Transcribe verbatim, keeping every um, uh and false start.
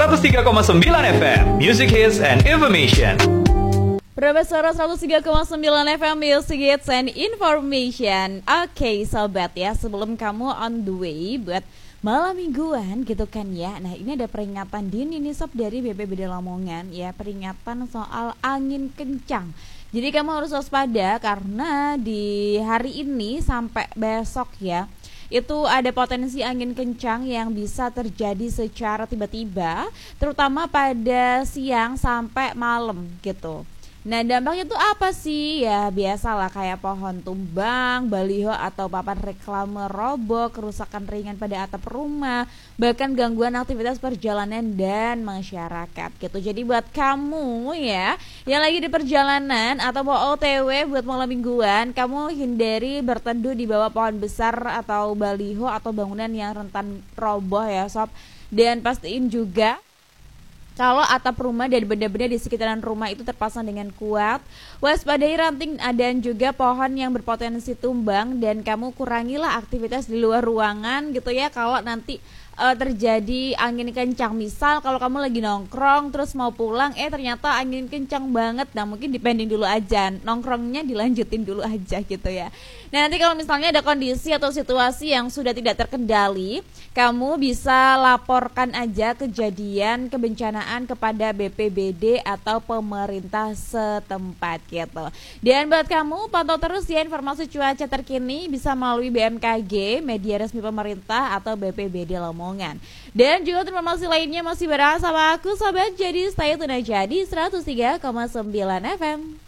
seratus tiga koma sembilan F M, Music Hits and Information. Profesor seratus tiga koma sembilan F M, Music Hits and Information. Oke sobat ya, sebelum kamu on the way buat malam mingguan gitu kan ya. Nah ini ada peringatan dini nih sob dari B P B D Lamongan ya. Peringatan soal angin kencang. Jadi kamu harus waspada karena di hari ini sampai besok ya, itu ada potensi angin kencang yang bisa terjadi secara tiba-tiba, terutama pada siang sampai malam gitu. Nah dampaknya itu apa sih? Ya biasalah kayak pohon tumbang, baliho atau papan reklame roboh, kerusakan ringan pada atap rumah, bahkan gangguan aktivitas perjalanan dan masyarakat gitu. Jadi buat kamu ya yang lagi di perjalanan atau mau O T W buat malam mingguan, kamu hindari berteduh di bawah pohon besar atau baliho atau bangunan yang rentan roboh ya sob. Dan pastiin juga kalau atap rumah dan benda-benda di sekitaran rumah itu terpasang dengan kuat. Waspadai ranting dan juga pohon yang berpotensi tumbang, dan kamu kurangilah aktivitas di luar ruangan gitu ya kalau nanti uh, terjadi angin kencang. Misal kalau kamu lagi nongkrong terus mau pulang, eh ternyata angin kencang banget. Nah mungkin dipending dulu aja, nongkrongnya dilanjutin dulu aja gitu ya. Nah nanti kalau misalnya ada kondisi atau situasi yang sudah tidak terkendali, kamu bisa laporkan aja kejadian kebencanaan kepada B P B D atau pemerintah setempat gitu. Dan buat kamu pantau terus ya informasi cuaca terkini bisa melalui B M K G, media resmi pemerintah atau B P B D Lamongan. Dan juga informasi lainnya masih berasal sama aku sobat, jadi stay tune aja di seratus tiga koma sembilan F M.